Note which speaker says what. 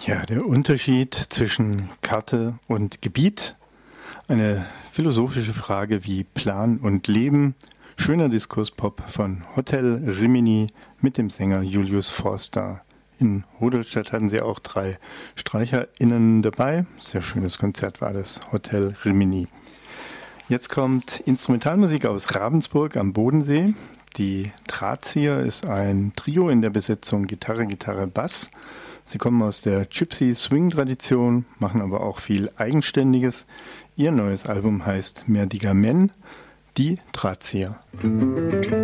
Speaker 1: Ja, der Unterschied zwischen Karte und Gebiet, eine philosophische Frage wie Plan und Leben, schöner Diskurspop von Hotel Rimini mit dem Sänger Julius Forster. In Rudolstadt hatten sie auch 3 StreicherInnen dabei. Sehr schönes Konzert war das, Hotel Rimini. Jetzt kommt Instrumentalmusik aus Ravensburg am Bodensee. Die Drahtzieher ist ein Trio in der Besetzung Gitarre, Gitarre, Bass. Sie kommen aus der Gypsy-Swing-Tradition, machen aber auch viel Eigenständiges. Ihr neues Album heißt Merdigamen, die Drahtzieher.